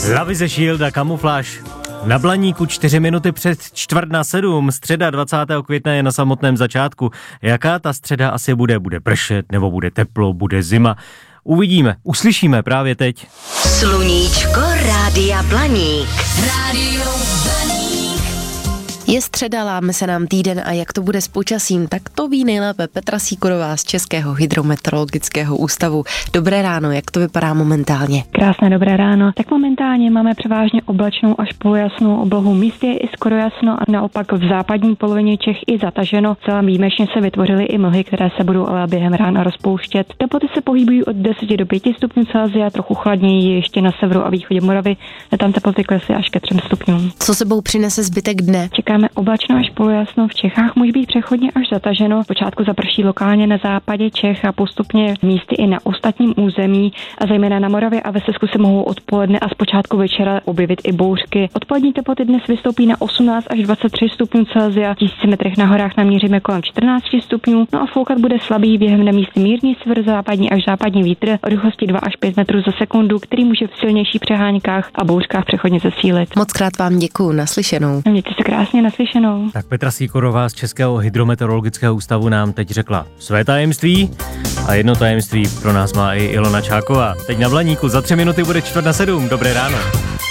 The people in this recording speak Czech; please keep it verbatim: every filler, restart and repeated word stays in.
Lavi ze Shield a Kamufláž. Na Blaníku čtyři minuty před čtvrt na sedm, středa dvacátého května je na samotném začátku. Jaká ta středa asi bude? Bude pršet, nebo bude teplo, bude zima? Uvidíme, uslyšíme právě teď. Sluníčko Rádia Blaník. Rádio Blaník. Je středa, láme se nám týden a jak to bude s počasím, tak to ví nejlépe Petra Sýkorová z Českého hydrometeorologického ústavu. Dobré ráno, jak to vypadá momentálně? Krásné dobré ráno. Tak momentálně máme převážně oblačnou až polojasnou oblohu. Místy je i skoro jasno a naopak v západní polovině Čech i zataženo. Celá výjimečně se vytvořily i mlhy, které se budou ale během rána rozpouštět. Teploty se pohybují od deseti do pěti stupňů Celsia, trochu chladněji ještě na severu a východě Moravy. Tam teploty klesly až ke třem stupňům. Co sebou přinese zbytek dne? Čekáme oblačno až polojasno. V Čechách může být přechodně až zataženo. Počátku zaprší lokálně na západě Čech a postupně místy i na ostatním území a zejména na Moravě a ve Slezsku se mohou odpoledne a zpočátku večera objevit i bouřky. Odpolední teploty dnes vystoupí na osmnáct až dvacet tři stupňů Celsia. V tisíci metrech na horách naměříme kolem čtrnáct stupňů. No a foukat bude slabý, během na místy mírný severozápadní až západní vítr o rychlosti dva až pět metrů za sekundu, který může v silnějších přeháňkách a bouřkách přechodně zesílit. Moc krát vám děkuju, naslyšenou. Mějte se krásně, naslyšenou. Tak Petra Sýkorová z Českého hydrometeorologického ústavu nám teď řekla své tajemství a jedno tajemství pro nás má i Ilona Čáková. Teď na Blaníku za tři minuty bude čtvrt na sedm. Dobré ráno.